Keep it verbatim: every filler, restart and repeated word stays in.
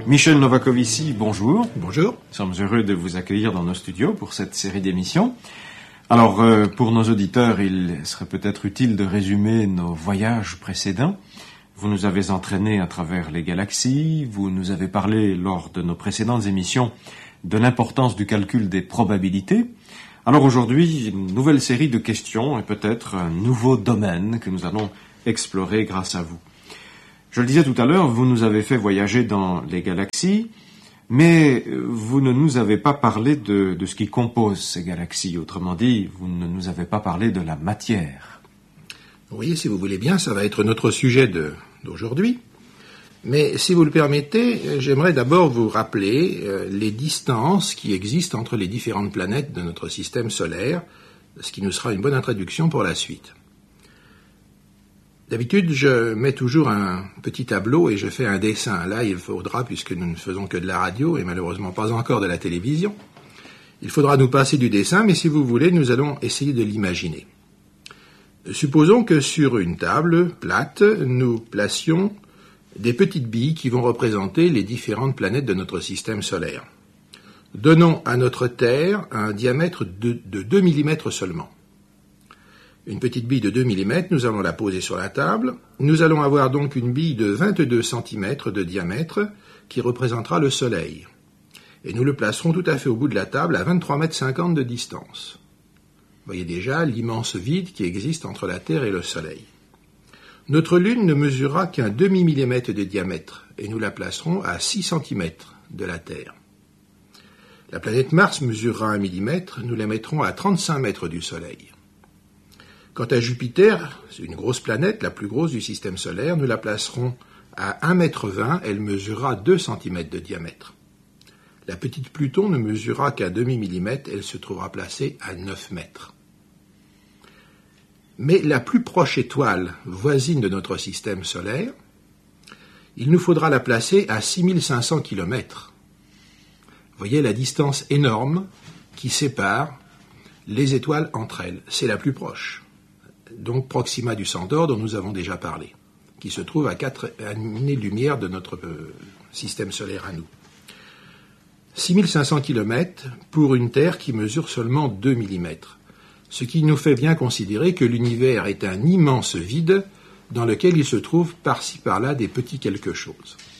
Michel Novakovici, bonjour. Bonjour. Nous sommes heureux de vous accueillir dans nos studios pour cette série d'émissions. Alors, euh, pour nos auditeurs, il serait peut-être utile de résumer nos voyages précédents. Vous nous avez entraînés à travers les galaxies, vous nous avez parlé lors de nos précédentes émissions de l'importance du calcul des probabilités. Alors aujourd'hui, une nouvelle série de questions et peut-être un nouveau domaine que nous allons explorer grâce à vous. Je le disais tout à l'heure, vous nous avez fait voyager dans les galaxies, mais vous ne nous avez pas parlé de, de ce qui compose ces galaxies. Autrement dit, vous ne nous avez pas parlé de la matière. Oui, si vous voulez bien, ça va être notre sujet de, d'aujourd'hui. Mais si vous le permettez, j'aimerais d'abord vous rappeler euh, les distances qui existent entre les différentes planètes de notre système solaire, ce qui nous sera une bonne introduction pour la suite. D'habitude, je mets toujours un petit tableau et je fais un dessin. Là, il faudra, puisque nous ne faisons que de la radio et malheureusement pas encore de la télévision, il faudra nous passer du dessin, mais si vous voulez, nous allons essayer de l'imaginer. Supposons que sur une table plate, nous placions des petites billes qui vont représenter les différentes planètes de notre système solaire. Donnons à notre Terre un diamètre de, de deux millimètres seulement. Une petite bille de deux millimètres, nous allons la poser sur la table. Nous allons avoir donc une bille de vingt-deux centimètres de diamètre qui représentera le Soleil. Et nous le placerons tout à fait au bout de la table à vingt-trois mètres cinquante de distance. Vous voyez déjà l'immense vide qui existe entre la Terre et le Soleil. Notre Lune ne mesurera qu'un demi-millimètre de diamètre et nous la placerons à six centimètres de la Terre. La planète Mars mesurera un millimètre, nous la mettrons à trente-cinq mètres du Soleil. Quant à Jupiter, c'est une grosse planète, la plus grosse du système solaire, nous la placerons à un mètre vingt, elle mesurera deux centimètres de diamètre. La petite Pluton ne mesurera qu'un demi-millimètre, elle se trouvera placée à neuf mètres. Mais la plus proche étoile voisine de notre système solaire, il nous faudra la placer à six mille cinq cents kilomètres. Vous voyez la distance énorme qui sépare les étoiles entre elles, c'est la plus proche. Donc Proxima du Centaure dont nous avons déjà parlé, qui se trouve à quatre années-lumière de notre euh, système solaire à nous. six mille cinq cents kilomètres pour une Terre qui mesure seulement deux millimètres, ce qui nous fait bien considérer que l'univers est un immense vide dans lequel il se trouve par-ci par-là des petits quelque chose.